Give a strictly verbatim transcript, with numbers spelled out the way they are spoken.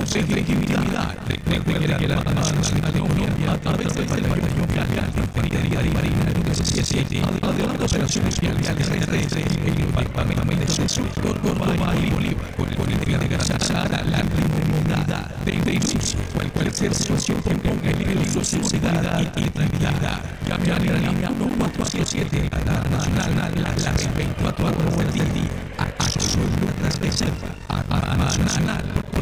efectividad. Recuerde que la Armada Nacional de Colombia, a través del Batallón Mundial de Infantería de Marina número diecisiete, adelanta operaciones viales terrestres en el departamento de Sur, Córdoba y Bolívar, con el fin de garantizar la inmunidad de inicio cualquier situación que ponga en peligro su seguridad y tranquilidad. Llame a la línea uno cuatro siete siete a la Nacional a las veinticuatro horas del día. Absoluta transversal. Armada Nacional.